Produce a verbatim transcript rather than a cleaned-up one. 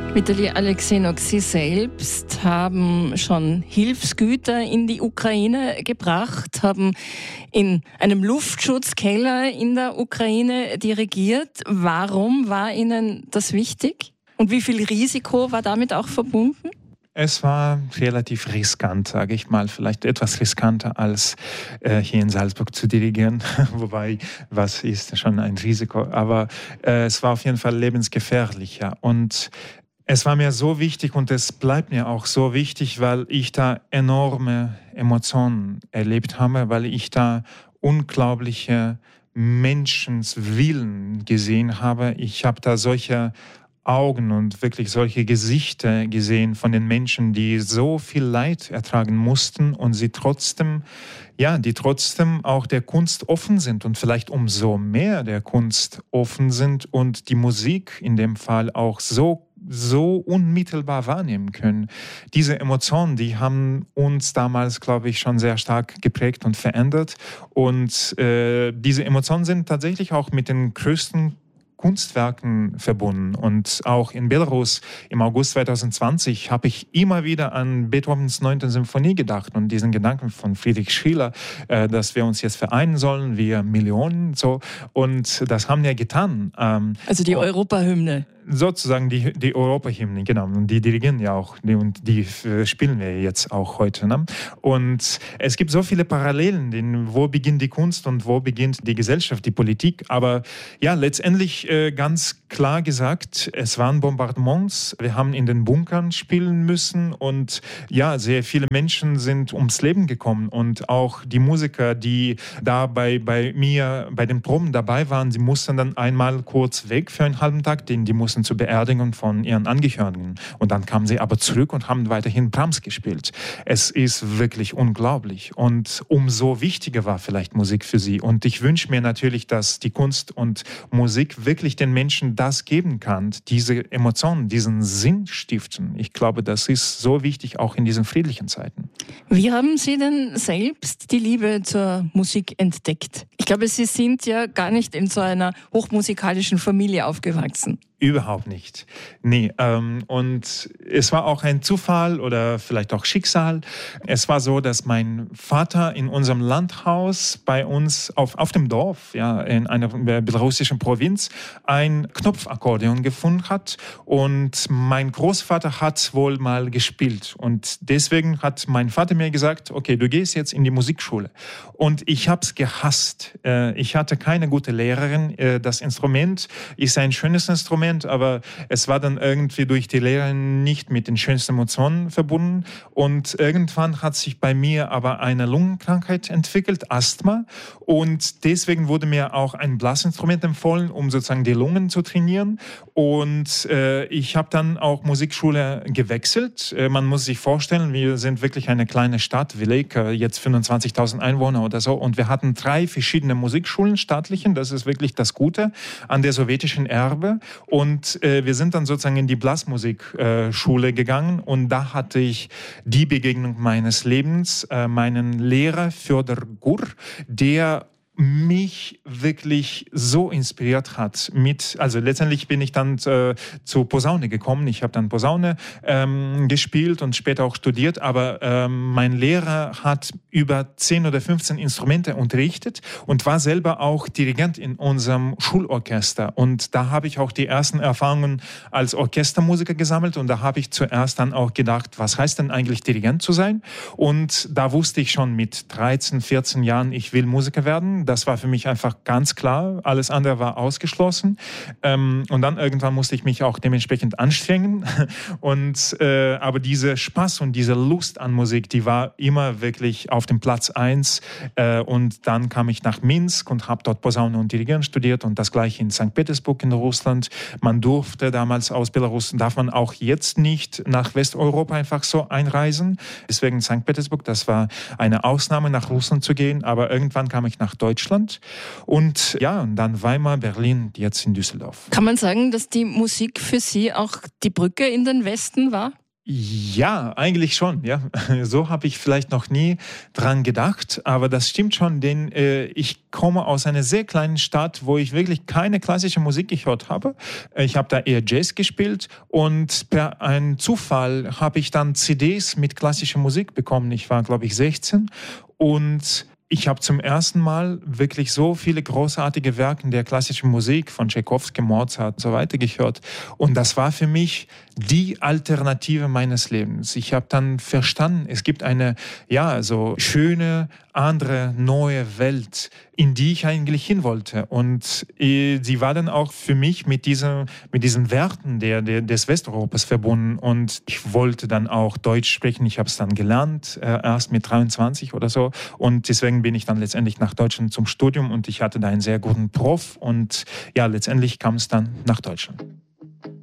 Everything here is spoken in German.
Vitali Alexejnok, Sie selbst haben schon Hilfsgüter in die Ukraine gebracht, haben in einem Luftschutzkeller in der Ukraine dirigiert. Warum war Ihnen das wichtig? Und wie viel Risiko war damit auch verbunden? Es war relativ riskant, sage ich mal, vielleicht etwas riskanter als äh, hier in Salzburg zu dirigieren, wobei, was ist schon ein Risiko, aber äh, es war auf jeden Fall lebensgefährlicher und es war mir so wichtig und es bleibt mir auch so wichtig, weil ich da enorme Emotionen erlebt habe, weil ich da unglaubliche Menschenswillen gesehen habe. Ich habe da solche Augen und wirklich solche Gesichter gesehen von den Menschen, die so viel Leid ertragen mussten und sie trotzdem, ja, die trotzdem auch der Kunst offen sind und vielleicht umso mehr der Kunst offen sind und die Musik in dem Fall auch so so unmittelbar wahrnehmen können. Diese Emotionen, die haben uns damals, glaube ich, schon sehr stark geprägt und verändert. Und äh, diese Emotionen sind tatsächlich auch mit den größten Kunstwerken verbunden. Und auch in Belarus im August zwanzig zwanzig habe ich immer wieder an Beethovens neunte Symphonie gedacht und diesen Gedanken von Friedrich Schiller, äh, dass wir uns jetzt vereinen sollen, wir Millionen, so. Und das haben wir getan. Ähm, also die Europahymne. Sozusagen die, die Europahymne, genau. Und die dirigieren ja auch, die, und die spielen wir jetzt auch heute. Ne? Und es gibt so viele Parallelen, denn wo beginnt die Kunst und wo beginnt die Gesellschaft, die Politik. Aber ja, letztendlich äh, ganz klar gesagt, es waren Bombardements. Wir haben in den Bunkern spielen müssen und ja, sehr viele Menschen sind ums Leben gekommen. Und auch die Musiker, die da bei, bei mir bei den Proben dabei waren, sie mussten dann einmal kurz weg für einen halben Tag, denn die mussten zur Beerdigung von ihren Angehörigen. Und dann kamen sie aber zurück und haben weiterhin Brahms gespielt. Es ist wirklich unglaublich. Und umso wichtiger war vielleicht Musik für sie. Und ich wünsche mir natürlich, dass die Kunst und Musik wirklich den Menschen das geben kann, diese Emotionen, diesen Sinn stiften. Ich glaube, das ist so wichtig, auch in diesen friedlichen Zeiten. Wie haben Sie denn selbst die Liebe zur Musik entdeckt? Ich glaube, Sie sind ja gar nicht in so einer hochmusikalischen Familie aufgewachsen. Überhaupt nicht. Nee, ähm, und es war auch ein Zufall oder vielleicht auch Schicksal. Es war so, dass mein Vater in unserem Landhaus bei uns auf, auf dem Dorf, ja, in einer belarussischen Provinz, ein Knopfakkordeon gefunden hat. Und mein Großvater hat wohl mal gespielt. Und deswegen hat mein Vater mir gesagt, okay, du gehst jetzt in die Musikschule. Und ich habe es gehasst. Äh, ich hatte keine gute Lehrerin. Äh, das Instrument ist ein schönes Instrument, aber es war dann irgendwie durch die Lehrerin nicht mit den schönsten Emotionen verbunden. Und irgendwann hat sich bei mir aber eine Lungenkrankheit entwickelt, Asthma. Und deswegen wurde mir auch ein Blasinstrument empfohlen, um sozusagen die Lungen zu trainieren. Und äh, ich habe dann auch Musikschule gewechselt. Äh, man muss sich vorstellen, wir sind wirklich eine kleine Stadt, Velika, jetzt fünfundzwanzigtausend Einwohner oder so. Und wir hatten drei verschiedene Musikschulen, staatlichen. Das ist wirklich das Gute an der sowjetischen Erbe. Und äh, wir sind dann sozusagen in die Blasmusikschule äh, gegangen und da hatte ich die Begegnung meines Lebens, äh, meinen Lehrer Fjodor Gur, der mich wirklich so inspiriert hat. Mit, also letztendlich bin ich dann äh, zur Posaune gekommen. Ich habe dann Posaune ähm, gespielt und später auch studiert, aber ähm, mein Lehrer hat über zehn oder fünfzehn Instrumente unterrichtet und war selber auch Dirigent in unserem Schulorchester. Und da habe ich auch die ersten Erfahrungen als Orchestermusiker gesammelt und da habe ich zuerst dann auch gedacht, was heißt denn eigentlich Dirigent zu sein? Und da wusste ich schon mit dreizehn, vierzehn Jahren, ich will Musiker werden. Das war für mich einfach ganz klar. Alles andere war ausgeschlossen. Ähm, und dann irgendwann musste ich mich auch dementsprechend anstrengen. Und, äh, aber diese Spaß und diese Lust an Musik, die war immer wirklich auf dem Platz eins. Äh, und dann kam ich nach Minsk und habe dort Posaune und Dirigieren studiert und das gleiche in Sankt Petersburg in Russland. Man durfte damals aus Belarus, darf man auch jetzt nicht nach Westeuropa einfach so einreisen. Deswegen Sankt Petersburg, das war eine Ausnahme, nach Russland zu gehen. Aber irgendwann kam ich nach Deutschland. Und ja, und dann Weimar, Berlin, jetzt in Düsseldorf. Kann man sagen, dass die Musik für Sie auch die Brücke in den Westen war? Ja, eigentlich schon. Ja, so habe ich vielleicht noch nie dran gedacht, aber das stimmt schon, denn äh, ich komme aus einer sehr kleinen Stadt, wo ich wirklich keine klassische Musik gehört habe. Ich habe da eher Jazz gespielt und per einem Zufall habe ich dann C Ds mit klassischer Musik bekommen. Ich war, glaube ich, sechzehn und ich habe zum ersten Mal wirklich so viele großartige Werke der klassischen Musik von Tschaikowski, Mozart und so weiter gehört. Und das war für mich die Alternative meines Lebens. Ich habe dann verstanden, es gibt eine, ja, so schöne, andere, neue Welt, in die ich eigentlich hin wollte. Und äh, sie war dann auch für mich mit, diesem, mit diesen Werten der, der, des Westeuropas verbunden. Und ich wollte dann auch Deutsch sprechen. Ich habe es dann gelernt, äh, erst mit dreiundzwanzig oder so. Und deswegen bin ich dann letztendlich nach Deutschland zum Studium und ich hatte da einen sehr guten Prof. Und ja, letztendlich kam es dann nach Deutschland.